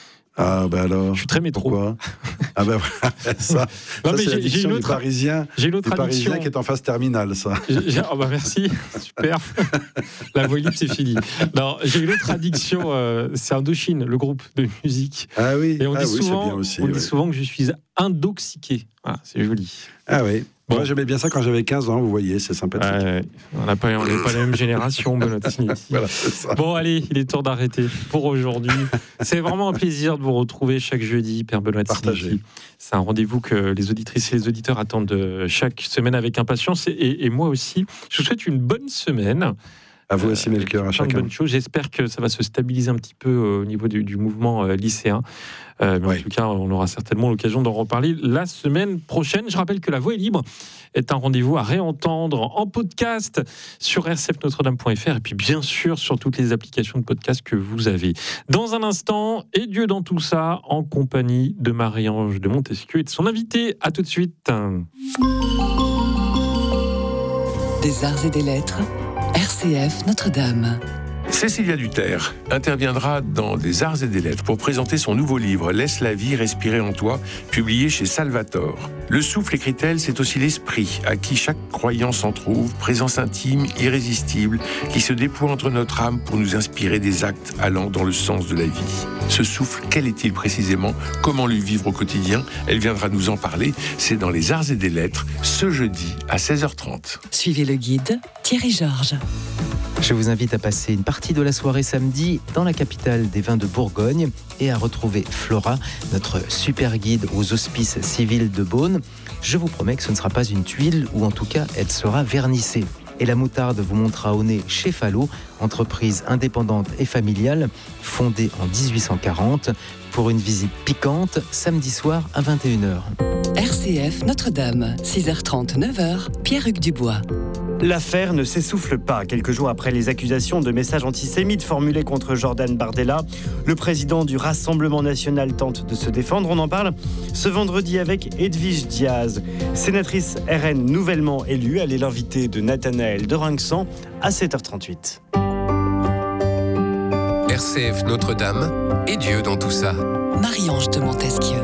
Ah ben alors. Je suis très métro. Pourquoi Ah ben voilà, ça, non, ça mais c'est j'ai, l'addiction j'ai une du autre, Parisien, j'ai une autre du Parisien qui est en phase terminale, ça. J'ai, oh bah merci, super. La voix libre, c'est fini. Non, j'ai une autre addiction, euh, c'est Indochine, le groupe de musique. Ah oui, et on ah dit oui souvent, c'est bien aussi. On ouais. dit souvent que je suis indoxiqué. Voilà, c'est joli. Ah oui. Bon. Moi, j'aimais bien ça quand j'avais quinze ans, vous voyez, c'est sympathique. Euh, on n'a pas, on n'est pas la même génération, Benoît Sinetti. Voilà, c'est ça. Bon, allez, il est temps d'arrêter pour aujourd'hui. C'est vraiment un plaisir de vous retrouver chaque jeudi, Père Benoît Sinetti. C'est un rendez-vous que les auditrices et les auditeurs attendent chaque semaine avec impatience. Et, et moi aussi, je vous souhaite une bonne semaine. À vous aussi, Melchior, à chacun. Bonne chose. J'espère que ça va se stabiliser un petit peu au niveau du, du mouvement euh, lycéen. Euh, mais oui. En tout cas, on aura certainement l'occasion d'en reparler la semaine prochaine. Je rappelle que La Voix est libre est un rendez-vous à réentendre en podcast sur r c f notre dame point f r et puis bien sûr sur toutes les applications de podcast que vous avez. Dans un instant, et Dieu dans tout ça, en compagnie de Marie-Ange de Montesquieu et de son invité. À tout de suite. Des arts et des lettres. R C F Notre-Dame. Cécilia Duterre interviendra dans Des Arts et des Lettres pour présenter son nouveau livre « Laisse la vie respirer en toi », publié chez Salvator. Le souffle, écrit-elle, c'est aussi l'esprit, à qui chaque croyant s'en trouve, présence intime, irrésistible, qui se déploie entre notre âme pour nous inspirer des actes allant dans le sens de la vie. Ce souffle, quel est-il précisément ? Comment le vivre au quotidien ? Elle viendra nous en parler. C'est dans Les Arts et des Lettres, ce jeudi à seize heures trente. Suivez le guide Thierry Georges. Je vous invite à passer une partie de la soirée samedi dans la capitale des vins de Bourgogne et à retrouver Flora, notre super guide aux hospices civils de Beaune. Je vous promets que ce ne sera pas une tuile, ou en tout cas, elle sera vernissée. Et la moutarde vous montrera au nez chez Fallot, entreprise indépendante et familiale, fondée en dix-huit cent quarante, pour une visite piquante, samedi soir à vingt et une heures. R C F Notre-Dame, six heures trente, neuf heures, Pierre-Hugues Dubois. L'affaire ne s'essouffle pas. Quelques jours après les accusations de messages antisémites formulés contre Jordan Bardella, le président du Rassemblement national tente de se défendre. On en parle ce vendredi avec Edwige Diaz, sénatrice R N nouvellement élue. Elle est l'invitée de Nathanaël de Rinxan à sept heures trente-huit. R C F Notre-Dame et Dieu dans tout ça. Marie-Ange de Montesquieu.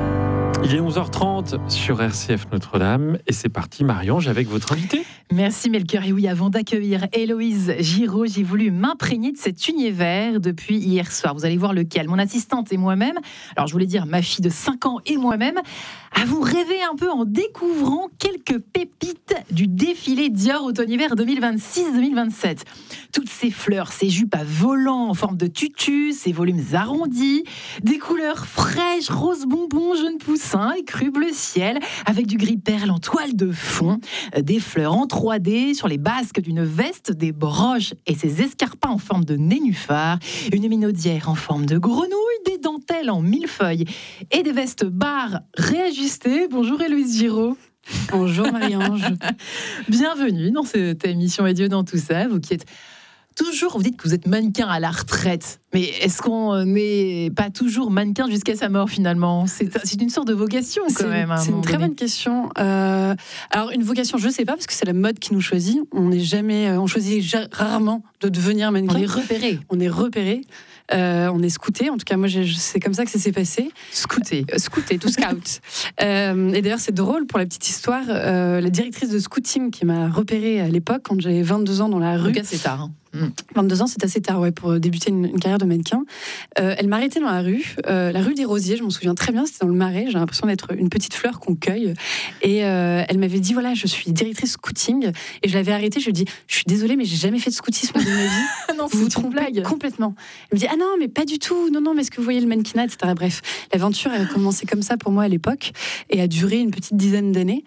Il est onze heures trente sur R C F Notre-Dame et c'est parti, Marie-Ange, avec votre invité. Merci Melchior. Et oui, avant d'accueillir Héloïse Giraud, j'ai voulu m'imprégner de cet univers depuis hier soir. Vous allez voir lequel. Mon assistante et moi-même, alors je voulais dire ma fille de cinq ans et moi-même, avons rêvé un peu en découvrant quelques pépites du défilé Dior automne-hiver deux mille vingt-six deux mille vingt-sept. Toutes ces fleurs, ces jupes à volants en forme de tutu, ces volumes arrondis, des couleurs fraîches, rose bonbon, jaune poussin, écru bleu ciel, avec du gris perle en toile de fond, des fleurs en trois D sur les basques d'une veste, des broches et ces escarpins en forme de nénuphar, une minaudière en forme de grenouille, des dentelles en millefeuille et des vestes barres réajustées. Bonjour Héloïse Giraud. Bonjour Marie-Ange. Bienvenue dans cette émission Et Dieu dans tout ça, vous qui êtes toujours, vous dites que vous êtes mannequin à la retraite, mais est-ce qu'on n'est pas toujours mannequin jusqu'à sa mort finalement ? C'est, c'est une sorte de vocation quand c'est, même. C'est une très donné. bonne question. Euh, alors une vocation, je ne sais pas, parce que c'est la mode qui nous choisit. On n'est jamais, on choisit rarement de devenir mannequin. On est repéré. On est repéré. Euh, on est scouté, en tout cas moi j'ai, c'est comme ça que ça s'est passé. Scouté, euh, scouté, tout scout. euh, et d'ailleurs c'est drôle pour la petite histoire, euh, la directrice de scouting qui m'a repérée à l'époque quand j'avais vingt-deux ans dans la rue. En tout cas c'est tard. Hein. Mmh. vingt-deux ans, c'est assez tard ouais, pour débuter une, une carrière de mannequin. Euh, elle m'a arrêtée dans la rue, euh, la rue des Rosiers, je m'en souviens très bien, c'était dans le Marais, j'ai l'impression d'être une petite fleur qu'on cueille. Et euh, elle m'avait dit, voilà, je suis directrice scouting. Et je l'avais arrêtée, je lui ai dit, je suis désolée, mais j'ai jamais fait de scoutisme de ma vie. Non, vous vous c'est une trompez blague. Complètement. Elle me dit, ah non, mais pas du tout, non, non, mais est-ce que vous voyez le mannequinat, et cetera. Bref, l'aventure a commencé comme ça pour moi à l'époque et a duré une petite dizaine d'années.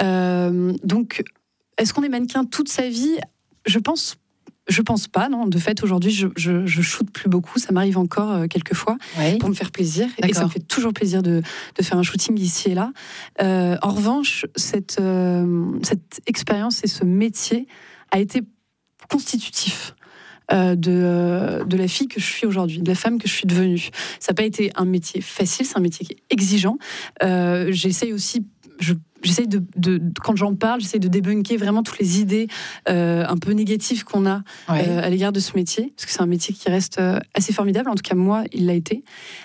Euh, donc, est-ce qu'on est mannequin toute sa vie ? Je pense Je pense pas, non. De fait, aujourd'hui, je, je, je shoote plus beaucoup. Ça m'arrive encore euh, quelques fois ouais. pour me faire plaisir. D'accord. Et ça me fait toujours plaisir de, de faire un shooting ici et là. Euh, en revanche, cette, euh, cette expérience et ce métier a été constitutif euh, de, euh, de la fille que je suis aujourd'hui, de la femme que je suis devenue. Ça n'a pas été un métier facile, c'est un métier qui est exigeant. Euh, j'essaye aussi... Je, J'essaie de, de, quand j'en parle, j'essaie de débunker vraiment toutes les idées euh, un peu négatives qu'on a ouais. euh, à l'égard de ce métier, parce que c'est un métier qui reste euh, assez formidable. En tout cas, moi, il l'a été.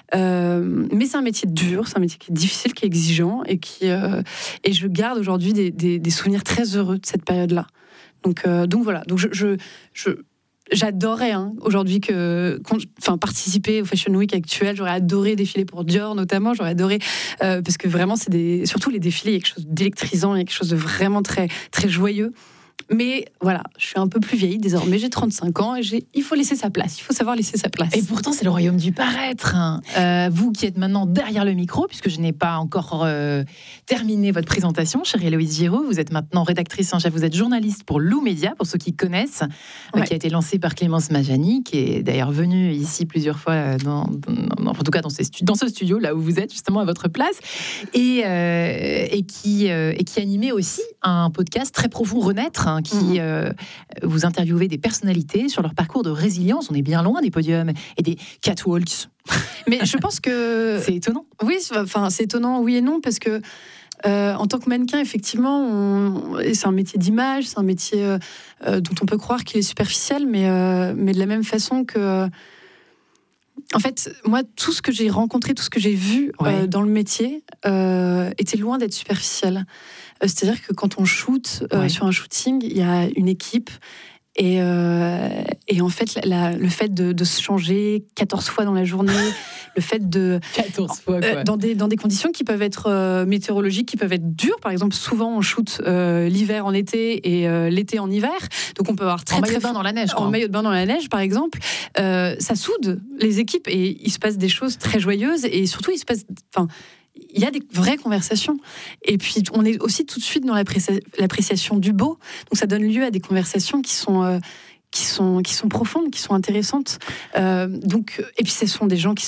Euh, mais c'est un métier dur, c'est un métier qui est difficile, qui est exigeant, et qui euh, et je garde aujourd'hui des, des, des souvenirs très heureux de cette période-là. Donc, euh, donc voilà. Donc je, je, je J'adorerais hein, aujourd'hui que, enfin, participer au Fashion Week actuel. J'aurais adoré défiler pour Dior notamment. J'aurais adoré euh, parce que vraiment c'est des, surtout les défilés, il y a quelque chose d'électrisant, il y a quelque chose de vraiment très très joyeux. Mais voilà, je suis un peu plus vieille désormais, j'ai trente-cinq ans et j'ai, il faut laisser sa place, il faut savoir laisser sa place. Et pourtant, c'est le royaume du paraître. Hein. Euh, vous qui êtes maintenant derrière le micro, puisque je n'ai pas encore euh, terminé votre présentation, chère Héloïse Giraud, vous êtes maintenant rédactrice en chef, vous êtes journaliste pour Lou Média, pour ceux qui connaissent, ouais. euh, qui a été lancé par Clémence Majani, qui est d'ailleurs venue ici plusieurs fois, dans, dans, en tout cas dans, ces stu- dans ce studio, là où vous êtes, justement à votre place, et, euh, et, qui, euh, et qui animait aussi un podcast très profond, Renaître, hein, qui mmh. euh, vous interviewez des personnalités sur leur parcours de résilience. On est bien loin des podiums et des catwalks. Mais je pense que c'est étonnant. Oui, c'est, enfin c'est étonnant, oui et non, parce que euh, en tant que mannequin, effectivement, on, c'est un métier d'image, c'est un métier euh, dont on peut croire qu'il est superficiel, mais euh, mais de la même façon que en fait, moi, tout ce que j'ai rencontré, tout ce que j'ai vu ouais. euh, dans le métier euh, était loin d'être superficiel. Euh, c'est-à-dire que quand on shoot euh, ouais. sur un shooting, il y a une équipe. Et, euh, et en fait, la, le fait de, de se changer quatorze fois dans la journée, le fait de... quatorze fois, quoi. Euh, dans, des, dans des conditions qui peuvent être euh, météorologiques, qui peuvent être dures. Par exemple, souvent, on shoot euh, l'hiver en été et euh, l'été en hiver. Donc, on peut avoir très, en très... maillot de bain dans la neige. En maillot de bain dans la neige, par exemple. Euh, ça soude les équipes et il se passe des choses très joyeuses. Et surtout, il se passe... Enfin, il y a des vraies conversations. Et puis, on est aussi tout de suite dans l'appréci- l'appréciation du beau. Donc, ça donne lieu à des conversations qui sont, euh, qui sont, qui sont profondes, qui sont intéressantes. Euh, donc, et puis, ce sont des gens qui sont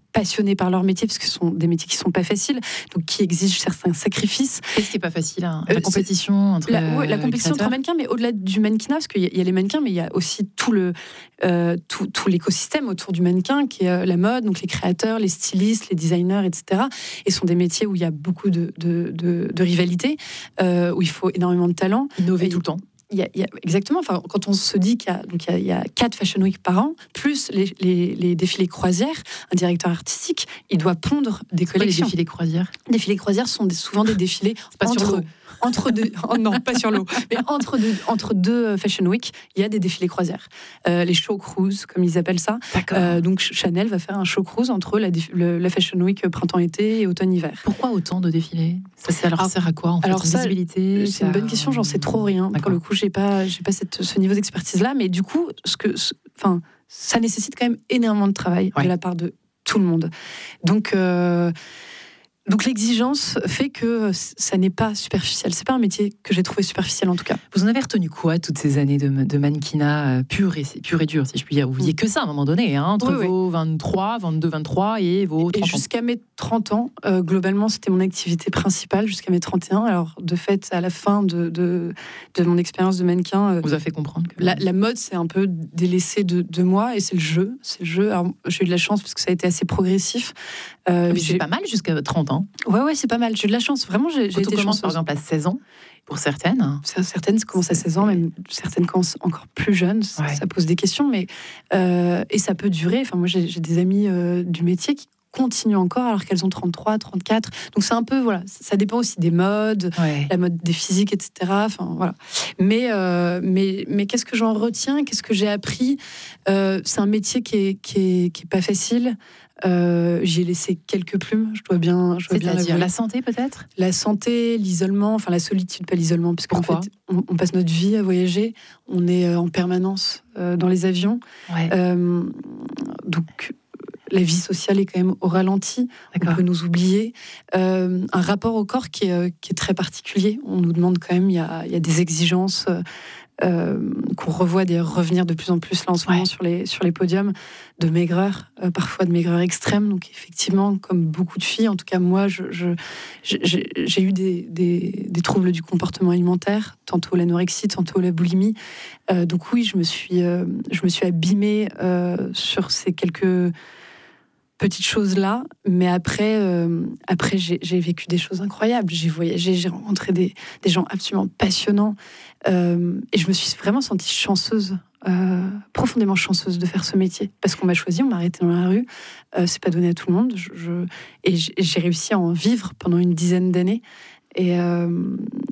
passionnés par leur métier, parce que ce sont des métiers qui ne sont pas faciles, donc qui exigent certains sacrifices. Qu'est-ce qui n'est pas facile hein Euh, La compétition entre La, ouais, la compétition créateurs. entre mannequins, mais au-delà du mannequinat, parce qu'il y, a- il y a les mannequins, mais il y a aussi tout, le, euh, tout, tout l'écosystème autour du mannequin, qui est euh, la mode, donc les créateurs, les stylistes, les designers, et cetera. Et ce sont des métiers où il y a beaucoup de, de, de, de rivalité, euh, où il faut énormément de talent. Innover Et tout le temps. Il y a, il y a- exactement. Enfin, quand on se dit qu'il y a, donc il y a, il y a quatre Fashion Week par an, plus les, les, les défilés croisières, un directeur artistique, il doit pondre des C'est quoi les collections. défilés croisières Les défilés croisières sont des- souvent des défilés Pas sur entre, l'eau. entre deux. Oh non, pas sur l'eau. Mais entre deux, entre deux Fashion Week, il y a des défilés croisières. Euh, les show cruise, comme ils appellent ça. D'accord. Euh, donc Chanel va faire un show cruise entre la, déf- le- la Fashion Week printemps-été et automne-hiver. Pourquoi autant de défilés Ça, ça leur Alors- sert à quoi en fait alors ça, Visibilité. C'est une ça- bonne question, j'en sais trop rien. Pour D'accord. le coup, j'ai pas, j'ai pas cette, ce niveau d'expertise-là, mais du coup, ce que, ce- enfin, ça nécessite quand même énormément de travail Ouais. de la part de tout le monde. Donc, euh, donc l'exigence fait que ça n'est pas superficiel. C'est pas un métier que j'ai trouvé superficiel en tout cas. Vous en avez retenu quoi toutes ces années de, de mannequinat euh, pur et, pur et dur, si je puis dire. Vous faisiez que ça à un moment donné, hein, entre Oui, oui. vos vingt-trois, vingt-deux, vingt-trois et vos Et trente ans. jusqu'à mes trente ans, euh, globalement, c'était mon activité principale jusqu'à mes trente et un. Alors, de fait, à la fin de, de, de mon expérience de mannequin, euh, Vous a fait comprendre que... la, la mode s'est un peu délaissée de, de moi et c'est le jeu. C'est le jeu. Alors, j'ai eu de la chance parce que ça a été assez progressif. Euh, Mais j'ai- c'est pas mal jusqu'à trente ans. Ouais, ouais, c'est pas mal. J'ai eu de la chance. Vraiment, j'ai, j'ai Quand on été commence chanceuse. par exemple à seize ans, pour certaines. Ça, certaines commencent à seize ans, même certaines commencent encore plus jeunes. Ça, Ouais. ça pose des questions, mais euh, et ça peut durer. Enfin, moi, j'ai, j'ai des amis euh, du métier qui continuent encore alors qu'elles ont trente-trois, trente-quatre. Donc c'est un peu voilà. Ça dépend aussi des modes, Ouais. la mode des physiques, et cetera. Enfin voilà. Mais euh, mais mais qu'est-ce que j'en retiens? Qu'est-ce que j'ai appris? Euh, C'est un métier qui est qui est, qui est pas facile. Euh, j'y ai laissé quelques plumes. Je dois bien. Je dois bien C'est-à-dire l'avouer. la santé peut-être. La santé, l'isolement, enfin la solitude, pas l'isolement, parce qu'en Pourquoi fait, on, on passe notre vie à voyager, on est euh, en permanence euh, dans les avions, Ouais. euh, donc la vie sociale est quand même au ralenti, on D'accord. peut nous oublier. Euh, un rapport au corps qui est, euh, qui est très particulier, on nous demande quand même, il y a, il y a des exigences euh, euh, qu'on revoit d'ailleurs revenir de plus en plus là en ce moment Ouais. sur les, sur les podiums, de maigreur, euh, parfois de maigreur extrême. Donc effectivement, comme beaucoup de filles, en tout cas moi, je, je- j'ai j'ai eu des, des- des troubles du comportement alimentaire, tantôt l'anorexie, tantôt la boulimie. Euh, donc oui, je me suis, euh, je me suis abîmée euh, sur ces quelques petites choses-là, mais après, euh, après j'ai j'ai vécu des choses incroyables. J'ai voyagé, j'ai rencontré des, des gens absolument passionnants, euh, et je me suis vraiment sentie chanceuse, euh, profondément chanceuse de faire ce métier, parce qu'on m'a choisi, on m'a arrêté dans la rue. Euh, c'est pas donné à tout le monde, je, je- et j'ai j'ai réussi à en vivre pendant une dizaine d'années, et euh,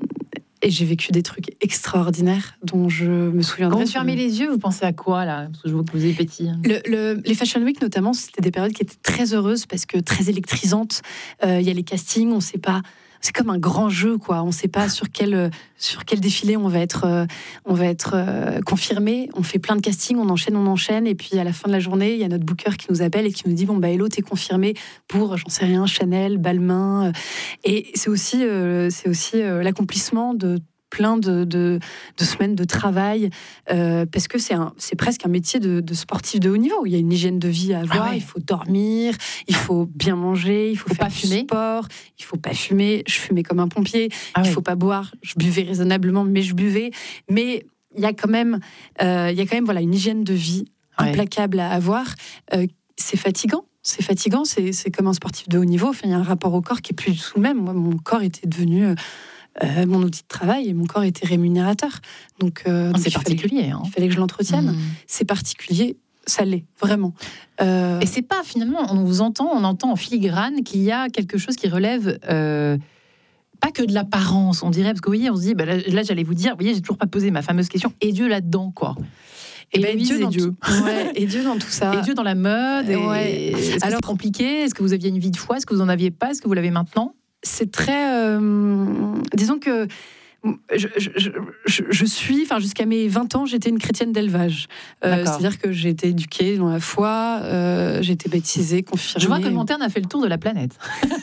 et j'ai vécu des trucs extraordinaires dont je me souviendrai. Quand vous sur- fermez les yeux, vous pensez à quoi là? Parce que je vois que vous êtes petit. Le- le- les Fashion Week, notamment, c'était des périodes qui étaient très heureuses parce que très électrisantes. Euh, Il y a les castings, on sait pas. C'est comme un grand jeu, quoi. On ne sait pas sur quel, euh, sur quel défilé on va être, euh, on va être euh, confirmé. On fait plein de castings, on enchaîne, on enchaîne. Et puis à la fin de la journée, il y a notre booker qui nous appelle et qui nous dit bon, bah, hello, t'es confirmé pour, j'en sais rien, Chanel, Balmain. euh. Et c'est aussi, euh, c'est aussi euh, l'accomplissement de plein de, de, de semaines de travail, euh, parce que c'est un- c'est presque un métier de, de sportif de haut niveau. Il y a une hygiène de vie à avoir, Ah ouais. il faut dormir, il faut bien manger, il faut, Faut faire pas du fumer. sport, il faut pas fumer. Je fumais comme un pompier, Ah il ouais. faut pas boire. Je buvais raisonnablement, mais je buvais. Mais il y a quand même, euh, il y a quand même voilà, une hygiène de vie Ouais. implacable à avoir. Euh, c'est fatigant. C'est fatigant, c'est c'est comme un sportif de haut niveau. Enfin, il y a un rapport au corps qui est plus du tout le même. Moi, mon corps était devenu euh, euh, mon outil de travail et mon corps était rémunérateur. Donc, euh, Ah, donc c'est il fallait- particulier. hein. il fallait que je l'entretienne. Mmh. C'est particulier, ça l'est, vraiment. Euh, Et c'est pas finalement, on vous entend, on entend en filigrane qu'il y a quelque chose qui relève euh, pas que de l'apparence, on dirait, parce que vous voyez, on se dit, bah là, là, j'allais vous dire, vous voyez, j'ai toujours pas posé ma fameuse question, et Dieu là-dedans, quoi. Et, ben, Héloïse, Dieu et dans Dieu. tout- ouais, et Dieu dans tout ça. Et Dieu dans la mode. Et... Ouais. Est-ce que Alors- c'est compliqué? Est-ce que vous aviez une vie de foi? Est-ce que vous en aviez pas? Est-ce que vous l'avez maintenant? C'est très. euh, disons que je, je, je, je suis, enfin jusqu'à mes vingt ans, j'étais une chrétienne d'élevage. Euh, c'est-à-dire que j'ai été éduquée dans la foi, euh, j'ai été baptisée, confirmée. Je vois que Monterne a fait le tour de la planète.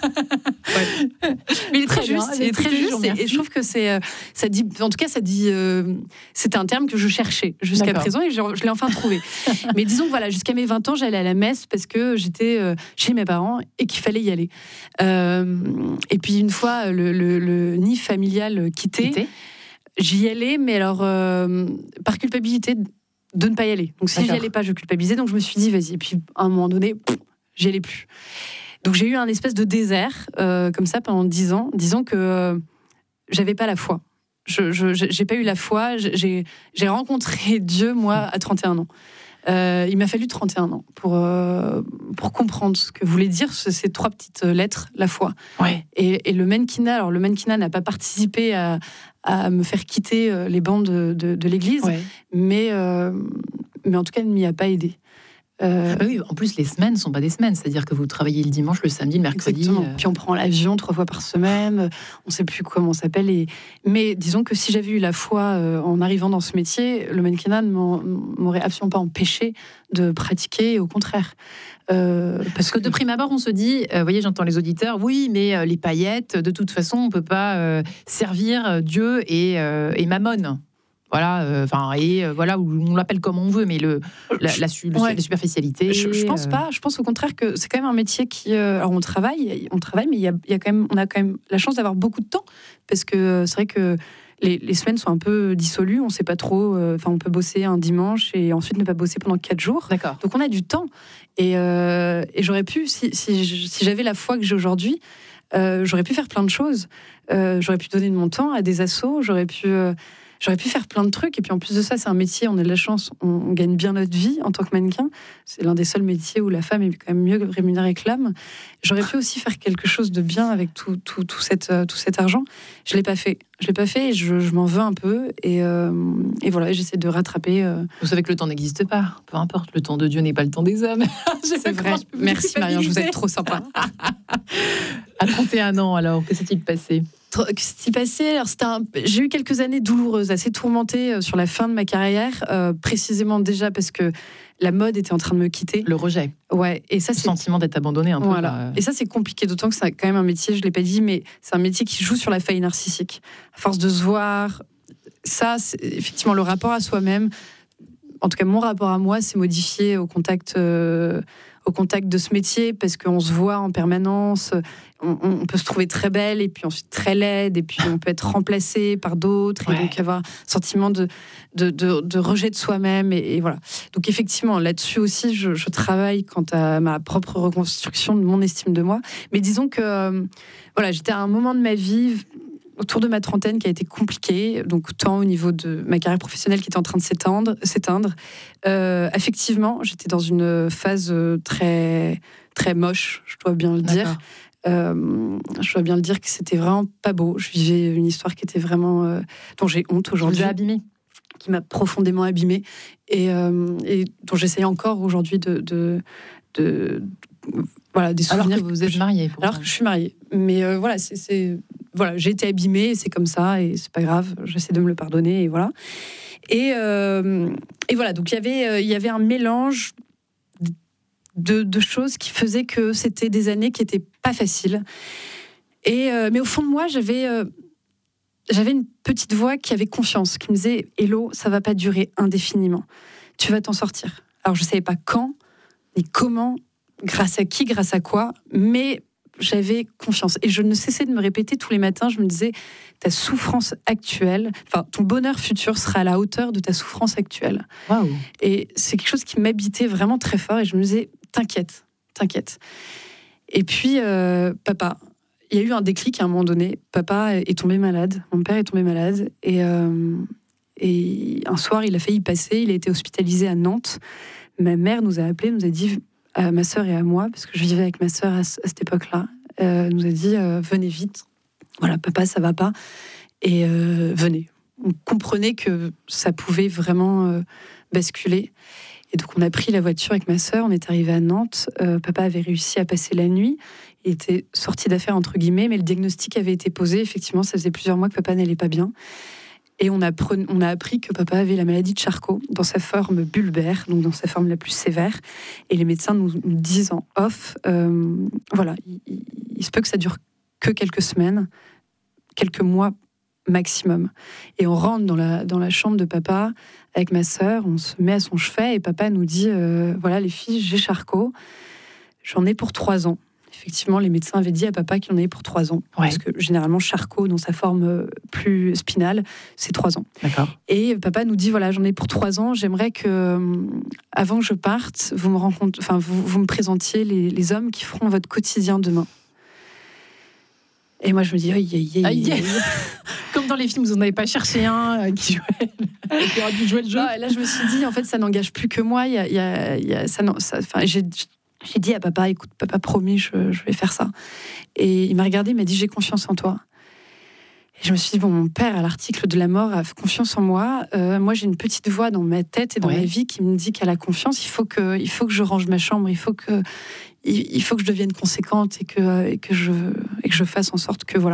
Ouais. Mais il est très, très juste, il est très juste, et, et je trouve que c'est, ça dit, en tout cas, ça dit, euh, c'était un terme que je cherchais jusqu'à D'accord. présent et je, je l'ai enfin trouvé. Mais disons que voilà, jusqu'à mes vingt ans, j'allais à la messe parce que j'étais euh, chez mes parents et qu'il fallait y aller. Euh, et puis une fois le, le, le nid familial quitté, Quitté. J'y allais, mais alors euh, par culpabilité de ne pas y aller. Donc si D'accord. j'y allais pas, je culpabilisais. Donc je me suis dit, vas-y. Et puis à un moment donné, pff, j'y allais plus. Donc j'ai eu un espèce de désert euh, comme ça pendant dix ans. Disons que euh, j'avais pas la foi. Je, je, j'ai pas eu la foi. J'ai, j'ai rencontré Dieu, moi, à trente et un ans. Euh, il m'a fallu trente et un ans pour, euh, pour comprendre ce que voulait dire ces trois petites lettres, la foi. Ouais. Et, et le Menkina, alors le Menkina n'a pas participé à, à me faire quitter les bancs de, de, de l'église, ouais. mais, euh, mais en tout cas, il ne m'y a pas aidé. Euh... Oui, en plus, les semaines ne sont pas des semaines. C'est-à-dire que vous travaillez le dimanche, le samedi, le mercredi. Euh... Puis on prend l'avion trois fois par semaine. On ne sait plus comment on s'appelle. Et... Mais disons que si j'avais eu la foi euh, en arrivant dans ce métier, le Menkina ne m'aurait absolument pas empêché de pratiquer. Au contraire. Euh, parce, parce que, que de prime abord, on se dit, vous euh, voyez, j'entends les auditeurs, oui, mais euh, les paillettes, de toute façon, on ne peut pas euh, servir Dieu et, euh, et Mammon. Voilà, enfin euh, et euh, voilà, on l'appelle comme on veut, mais le la, la, la, ouais. la superficialité. Je, je pense euh... pas. Je pense au contraire que c'est quand même un métier qui, euh, alors on travaille, on travaille, mais il y a, il y a quand même, on a quand même la chance d'avoir beaucoup de temps parce que c'est vrai que les, les semaines sont un peu dissolues. On sait pas trop. Enfin, euh, on peut bosser un dimanche et ensuite ne pas bosser pendant quatre jours. D'accord. Donc on a du temps et, euh, et j'aurais pu, si, si, si j'avais la foi que j'ai aujourd'hui, euh, j'aurais pu faire plein de choses. Euh, j'aurais pu donner de mon temps à des assos. J'aurais pu euh, J'aurais pu faire plein de trucs. Et puis en plus de ça, c'est un métier, on a de la chance, on, on gagne bien notre vie en tant que mannequin. C'est l'un des seuls métiers où la femme est quand même mieux rémunérée que l'homme. J'aurais pu aussi faire quelque chose de bien avec tout, tout, tout, cette, tout cet argent. Je ne l'ai pas fait. Je ne l'ai pas fait et je, je m'en veux un peu. Et, euh, et voilà, j'essaie de rattraper. Euh... Vous savez que le temps n'existe pas. Peu importe, le temps de Dieu n'est pas le temps des hommes. C'est vrai. Merci Marion, vous êtes trop sympa. À trente et un ans, alors, que s'est-il passé ? Que s'est-il passé ? Alors, c'était un... J'ai eu quelques années douloureuses, assez tourmentées sur la fin de ma carrière, euh, précisément déjà parce que la mode était en train de me quitter. Le rejet. Ouais, et ça, le c'est... sentiment d'être abandonné un peu. Voilà. Par... Et ça, c'est compliqué, d'autant que c'est quand même un métier, je ne l'ai pas dit, mais c'est un métier qui joue sur la faille narcissique. À force de se voir, ça, c'est effectivement le rapport à soi-même. En tout cas, mon rapport à moi s'est modifié au contact... Euh... au contact de ce métier, parce qu'on se voit en permanence, on, on peut se trouver très belle, et puis ensuite très laide, et puis on peut être remplacé par d'autres, ouais. Et donc avoir un sentiment de, de, de, de rejet de soi-même, et, et voilà. Donc effectivement, là-dessus aussi, je, je travaille quant à ma propre reconstruction de mon estime de moi, mais disons que euh, voilà, j'étais à un moment de ma vie... autour de ma trentaine qui a été compliquée, donc tant au niveau de ma carrière professionnelle qui était en train de s'éteindre, s'éteindre. Euh, affectivement, j'étais dans une phase très, très moche, je dois bien le dire. Euh, je dois bien le dire que c'était vraiment pas beau. Je vivais une histoire qui était vraiment... Euh, dont j'ai honte aujourd'hui. Qui vous a abîmée ? Qui m'a profondément abîmée et, euh, et dont j'essaye encore aujourd'hui de... de, de voilà, des souvenirs. Alors que vous êtes mariée. Alors que je suis mariée. Mais euh, voilà, c'est, c'est, voilà, j'ai été abîmée, c'est comme ça, et c'est pas grave, j'essaie de me le pardonner, et voilà. Et, euh, et voilà, donc il y avait, euh, il y avait un mélange de, de choses qui faisaient que c'était des années qui étaient pas faciles. Et, euh, mais au fond de moi, j'avais, euh, j'avais une petite voix qui avait confiance, qui me disait « Hello, ça va pas durer indéfiniment. Tu vas t'en sortir. » Alors je savais pas quand, ni comment, grâce à qui, grâce à quoi, mais j'avais confiance. Et je ne cessais de me répéter tous les matins, je me disais, ta souffrance actuelle, enfin, ton bonheur futur sera à la hauteur de ta souffrance actuelle. Wow. Et c'est quelque chose qui m'habitait vraiment très fort, et je me disais, t'inquiète, t'inquiète. Et puis, euh, papa, il y a eu un déclic à un moment donné. Papa est tombé malade, mon père est tombé malade, et, euh, et un soir, il a failli passer, il a été hospitalisé à Nantes. Ma mère nous a appelés, nous a dit... à ma sœur et à moi, parce que je vivais avec ma sœur à, à cette époque-là, euh, nous a dit euh, venez vite, voilà, papa, ça va pas, et euh, venez. On comprenait que ça pouvait vraiment euh, basculer. Et donc, on a pris la voiture avec ma sœur, on est arrivé à Nantes. Euh, papa avait réussi à passer la nuit. Il était sorti d'affaires, entre guillemets, mais le diagnostic avait été posé. Effectivement, ça faisait plusieurs mois que papa n'allait pas bien. Et on a, pre... on a appris que papa avait la maladie de Charcot dans sa forme bulbaire, donc dans sa forme la plus sévère. Et les médecins nous, nous disent en off, euh, voilà, il, il, il se peut que ça dure que quelques semaines, quelques mois maximum. Et on rentre dans la, dans la chambre de papa avec ma sœur, on se met à son chevet et papa nous dit, euh, voilà les filles, j'ai Charcot, j'en ai pour trois ans. Effectivement, les médecins avaient dit à papa qu'il en avait pour trois ans. Ouais. Parce que généralement, Charcot, dans sa forme plus spinale, c'est trois ans. D'accord. Et papa nous dit, voilà, j'en ai pour trois ans, j'aimerais que, avant que je parte, vous me, rencontre... enfin, vous, vous me présentiez les, les hommes qui feront votre quotidien demain. Et moi, je me dis, aïe, aïe, aïe, aïe. Comme dans les films, vous n'en avez pas cherché un qui, jouait, qui aurait dû jouer le jeu. Non, là, je me suis dit, en fait, ça n'engage plus que moi. Il y a, il y a, il y a, ça, ça, enfin, j'ai... J'ai dit à papa, écoute, papa, promis, je, je vais faire ça. Et il m'a regardé, il m'a dit, j'ai confiance en toi. Et je me suis dit, bon, mon père, à l'article de la mort, a confiance en moi. Euh, moi, j'ai une petite voix dans ma tête et dans ouais. ma vie qui me dit qu'elle a confiance. Il faut que, il faut que je range ma chambre, il faut que, il, il faut que je devienne conséquente et que, et que je, et que je fasse en sorte que, voilà.